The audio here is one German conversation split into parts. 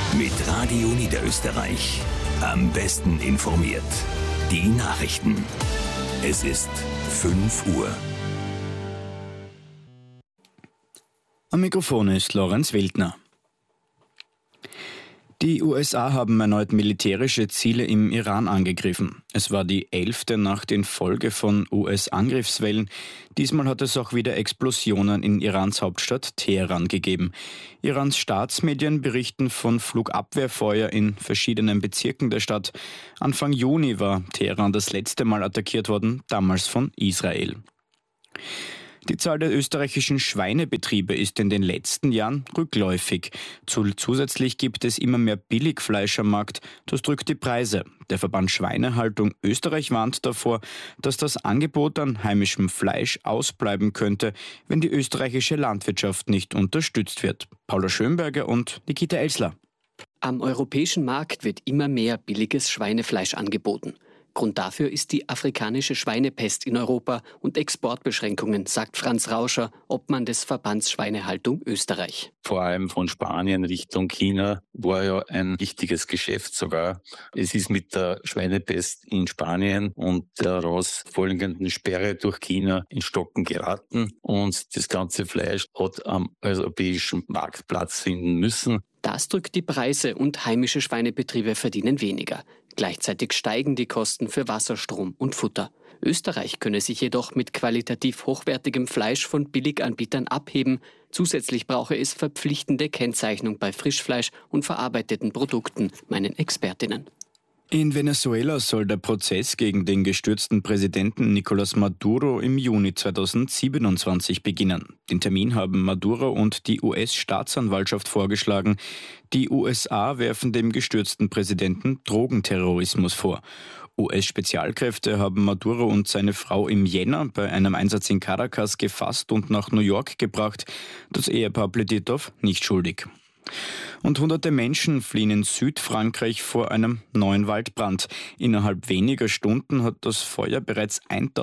Mit Radio Niederösterreich. Am besten informiert. Die Nachrichten. Es ist 5 Uhr. Am Mikrofon ist Lorenz Wildner. Die USA haben erneut militärische Ziele im Iran angegriffen. Es war die 11. Nacht in Folge von US-Angriffswellen. Diesmal hat es auch wieder Explosionen in Irans Hauptstadt Teheran gegeben. Irans Staatsmedien berichten von Flugabwehrfeuer in verschiedenen Bezirken der Stadt. Anfang Juni war Teheran das letzte Mal attackiert worden, damals von Israel. Die Zahl der österreichischen Schweinebetriebe ist in den letzten Jahren rückläufig. Zusätzlich gibt es immer mehr Billigfleisch am Markt. Das drückt die Preise. Der Verband Schweinehaltung Österreich warnt davor, dass das Angebot an heimischem Fleisch ausbleiben könnte, wenn die österreichische Landwirtschaft nicht unterstützt wird. Paula Schönberger und Nikita Elsler. Am europäischen Markt wird immer mehr billiges Schweinefleisch angeboten. Grund dafür ist die afrikanische Schweinepest in Europa und Exportbeschränkungen, sagt Franz Rauscher, Obmann des Verbands Schweinehaltung Österreich. Vor allem von Spanien Richtung China war ja ein wichtiges Geschäft sogar. Es ist mit der Schweinepest in Spanien und der daraus folgenden Sperre durch China in Stocken geraten und das ganze Fleisch hat am europäischen Markt Platz finden müssen. Das drückt die Preise und heimische Schweinebetriebe verdienen weniger. Gleichzeitig steigen die Kosten für Wasserstrom und Futter. Österreich könne sich jedoch mit qualitativ hochwertigem Fleisch von Billiganbietern abheben. Zusätzlich brauche es verpflichtende Kennzeichnung bei Frischfleisch und verarbeiteten Produkten, meinen Expertinnen. In Venezuela soll der Prozess gegen den gestürzten Präsidenten Nicolás Maduro im Juni 2027 beginnen. Den Termin haben Maduro und die US-Staatsanwaltschaft vorgeschlagen. Die USA werfen dem gestürzten Präsidenten Drogenterrorismus vor. US-Spezialkräfte haben Maduro und seine Frau im Jänner bei einem Einsatz in Caracas gefasst und nach New York gebracht. Das Ehepaar plädiert auf nicht schuldig. Und hunderte Menschen fliehen in Südfrankreich vor einem neuen Waldbrand. Innerhalb weniger Stunden hat das Feuer bereits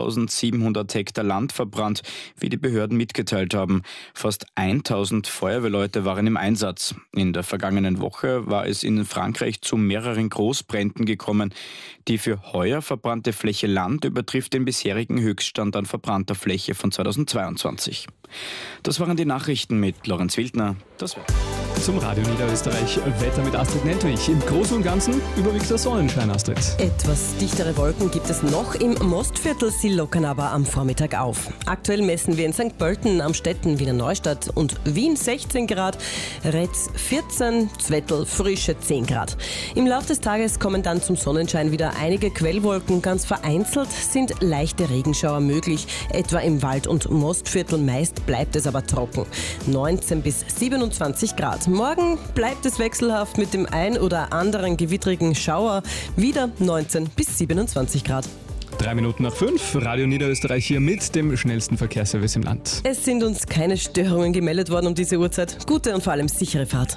1700 Hektar Land verbrannt, wie die Behörden mitgeteilt haben. Fast 1000 Feuerwehrleute waren im Einsatz. In der vergangenen Woche war es in Frankreich zu mehreren Großbränden gekommen. Die für heuer verbrannte Fläche Land übertrifft den bisherigen Höchststand an verbrannter Fläche von 2022. Das waren die Nachrichten mit Lorenz Wildner. Das war's. Zum Radio Niederösterreich Wetter mit Astrid Nentwich. Im Großen und Ganzen überwiegt der Sonnenschein, Astrid. Etwas dichtere Wolken gibt es noch im Mostviertel, sie lockern aber am Vormittag auf. Aktuell messen wir in St. Pölten, Amstetten, Wiener Neustadt und Wien 16 Grad, Retz 14, Zwettl frische 10 Grad. Im Laufe des Tages kommen dann zum Sonnenschein wieder einige Quellwolken, ganz vereinzelt sind leichte Regenschauer möglich, etwa im Wald- und Mostviertel, meist bleibt es aber trocken. 19 bis 27 Grad. Morgen bleibt es wechselhaft mit dem ein oder anderen gewittrigen Schauer. Wieder 19 bis 27 Grad. 3 Minuten nach 5, Radio Niederösterreich hier mit dem schnellsten Verkehrsservice im Land. Es sind uns keine Störungen gemeldet worden um diese Uhrzeit. Gute und vor allem sichere Fahrt.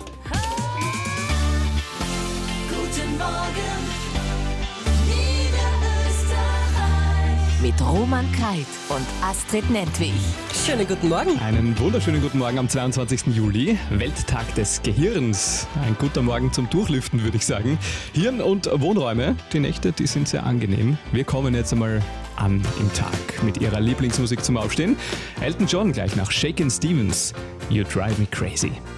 Guten Morgen, Niederösterreich. Mit Roman Kait und Astrid Nentwich. Schönen guten Morgen. Einen wunderschönen guten Morgen am 22. Juli, Welttag des Gehirns. Ein guter Morgen zum Durchlüften, würde ich sagen. Hirn und Wohnräume, die Nächte, die sind sehr angenehm. Wir kommen jetzt einmal an im Tag mit ihrer Lieblingsmusik zum Aufstehen. Elton John gleich nach Shakin' Stevens, You Drive Me Crazy.